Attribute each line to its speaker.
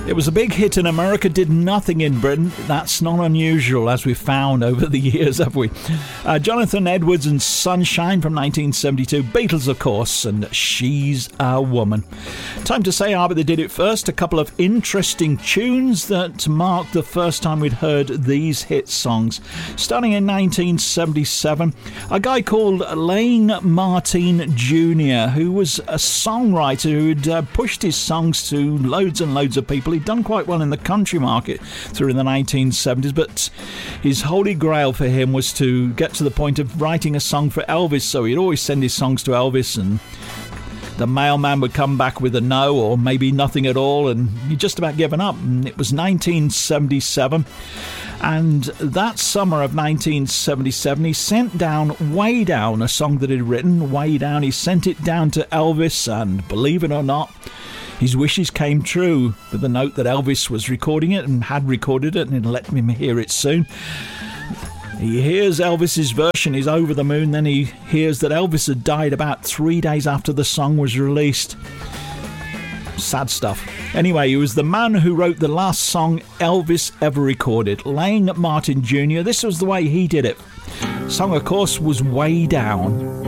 Speaker 1: It was a big hit in America, did nothing in Britain. That's not unusual, as we've found over the years, have we? Jonathan Edwards and Sunshine from 1972. Beatles, of course, and She's a Woman. Time to say but they did it first. A couple of interesting tunes that marked the first time we'd heard these hit songs. Starting in 1977, a guy called Layne Martin Jr., who was a songwriter who'd pushed his songs to loads and loads of people. He'd done quite well in the country market through the 1970s, but his holy grail for him was to get to the point of writing a song for Elvis. So he'd always send his songs to Elvis, and the mailman would come back with a no or maybe nothing at all, and he'd just about given up. And it was 1977. And that summer of 1977, he sent down Way Down, a song that he'd written, Way Down. He sent it down to Elvis, and believe it or not, his wishes came true, with the note that Elvis was recording it and had recorded it and he'd let him hear it soon. He hears Elvis's version, he's over the moon. Then he hears that Elvis had died about 3 days after the song was released. Sad stuff. Anyway, he was the man who wrote the last song Elvis ever recorded, Layne Martin Jr. This was the way he did it. Song, of course, was Way Down.